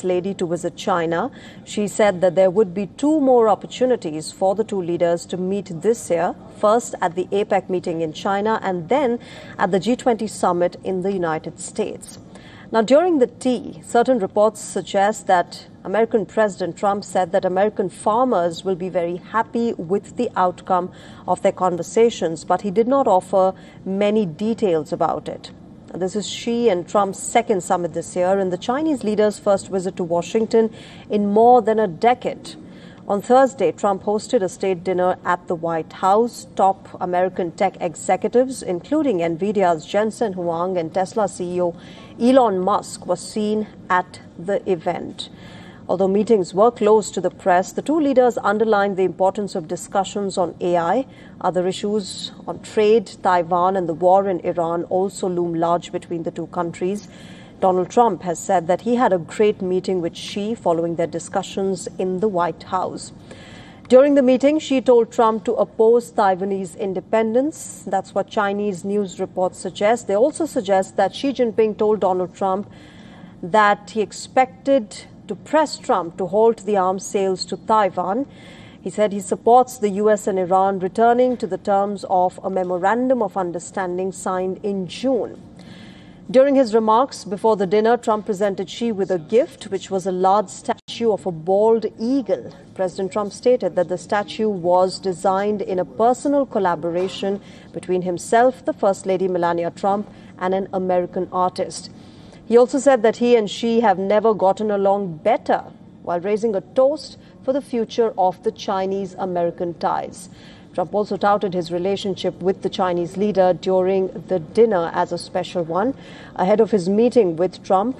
First Lady to visit China. She said that there would be two more opportunities for the two leaders to meet this year, first at the APEC meeting in China and then at the G20 summit in the United States. Now, during the tea, certain reports suggest that American President Trump said that American farmers will be very happy with the outcome of their conversations, but he did not offer many details about it. This is Xi and Trump's second summit this year and the Chinese leader's first visit to Washington in more than a decade. On Thursday, Trump hosted a state dinner at the White House. Top American tech executives, including NVIDIA's Jensen Huang and Tesla CEO Elon Musk, were seen at the event. Although meetings were closed to the press, the two leaders underlined the importance of discussions on AI. Other issues on trade, Taiwan and the war in Iran also loom large between the two countries. Donald Trump has said that he had a great meeting with Xi following their discussions in the White House. During the meeting, Xi told Trump to oppose Taiwanese independence. That's what Chinese news reports suggest. They also suggest that Xi Jinping told Donald Trump that he expected to press Trump to halt the arms sales to Taiwan. He said he supports the US and Iran returning to the terms of a memorandum of understanding signed in June. During his remarks before the dinner, Trump presented Xi with a gift, which was a large statue of a bald eagle. President Trump stated that the statue was designed in a personal collaboration between himself, the First Lady Melania Trump, and an American artist. He also said that he and Xi have never gotten along better, while raising a toast for the future of the Chinese-American ties. Trump also touted his relationship with the Chinese leader during the dinner as a special one. Ahead of his meeting with Trump,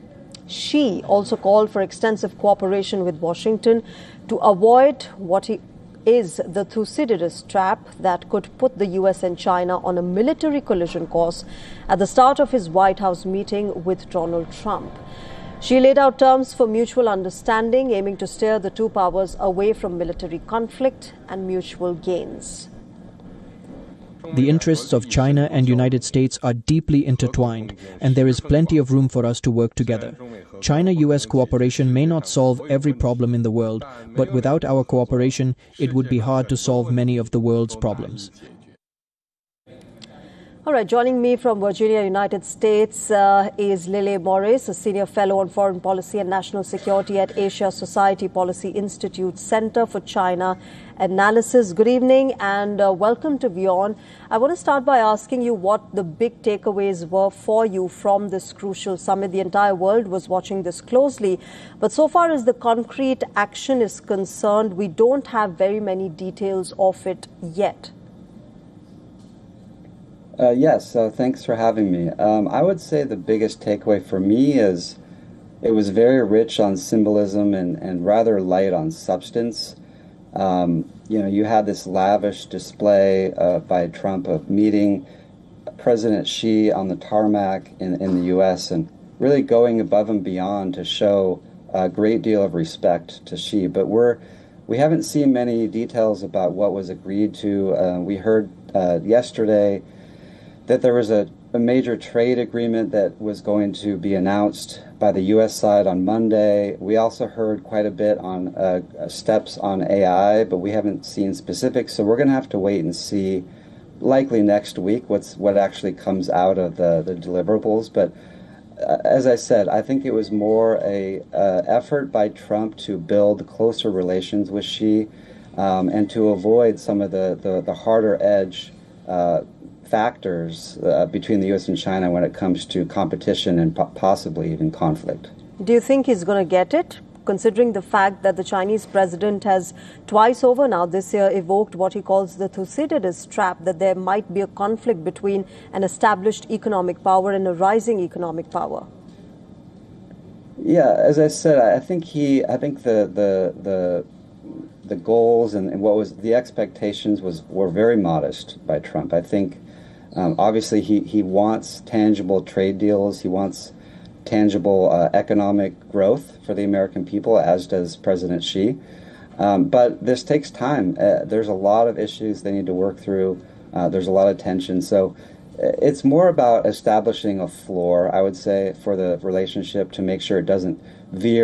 Xi also called for extensive cooperation with Washington to avoid what is the Thucydides trap that could put the US and China on a military collision course at the start of his White House meeting with Donald Trump. She laid out terms for mutual understanding, aiming to steer the two powers away from military conflict and mutual gains. The interests of China and United States are deeply intertwined, and there is plenty of room for us to work together. China-US cooperation may not solve every problem in the world, but without our cooperation, it would be hard to solve many of the world's problems. All right, joining me from Virginia, United States, is Lily Morris, a senior fellow on foreign policy and national security at Asia Society Policy Institute Center for China Analysis. Good evening and welcome to Beyond. I want to start by asking you what the big takeaways were for you from this crucial summit. The entire world was watching this closely, but so far as the concrete action is concerned, we don't have very many details of it yet. Yes, thanks for having me. I would say the biggest takeaway for me is it was very rich on symbolism and rather light on substance. You had this lavish display by Trump of meeting President Xi on the tarmac in the U.S. and really going above and beyond to show a great deal of respect to Xi. But we haven't seen many details about what was agreed to. We heard yesterday that there was a major trade agreement that was going to be announced by the U.S. side on Monday. We also heard quite a bit on steps on AI, but we haven't seen specifics, so we're going to have to wait and see, likely next week, what actually comes out of the deliverables. But as I said, I think it was more a effort by Trump to build closer relations with Xi and to avoid some of the harder edge factors between the U.S. and China when it comes to competition and possibly even conflict. Do you think he's going to get it, considering the fact that the Chinese president has twice over now this year evoked what he calls the Thucydides trap, that there might be a conflict between an established economic power and a rising economic power? Yeah, as I said, I think the goals and what was the expectations were very modest by Trump. I think obviously he wants tangible trade deals. He wants tangible economic growth for the American people, as does President Xi. But this takes time. There's a lot of issues they need to work through. There's a lot of tension. So it's more about establishing a floor, I would say, for the relationship to make sure it doesn't veer